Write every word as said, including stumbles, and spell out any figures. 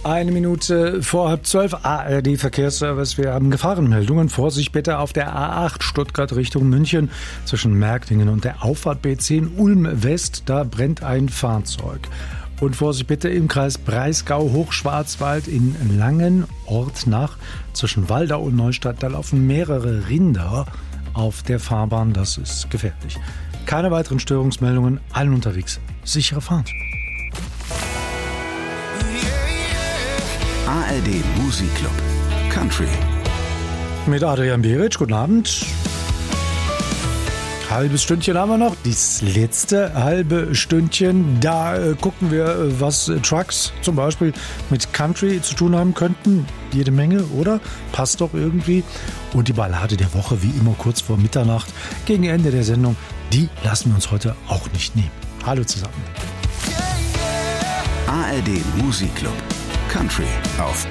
Eine Minute vor halb zwölf, A R D Verkehrsservice. Wir haben Gefahrenmeldungen. Vorsicht bitte auf der A acht Stuttgart Richtung München zwischen Märklingen und der Auffahrt B zehn Ulm West. Da brennt ein Fahrzeug. Und Vorsicht bitte im Kreis Breisgau-Hochschwarzwald in Langen, Ortnach zwischen Waldau und Neustadt. Da laufen mehrere Rinder auf der Fahrbahn. Das ist gefährlich. Keine weiteren Störungsmeldungen. Allen unterwegs. Sichere Fahrt. A R D Musikclub Country mit Adrian Beric, guten Abend. Halbes Stündchen haben wir noch, das letzte halbe Stündchen. Da äh, gucken wir, was äh, Trucks zum Beispiel mit Country zu tun haben könnten. Jede Menge, oder? Passt doch irgendwie. Und die Ballade der Woche, wie immer kurz vor Mitternacht, gegen Ende der Sendung, die lassen wir uns heute auch nicht nehmen. Hallo zusammen. A R D Musikclub Country auf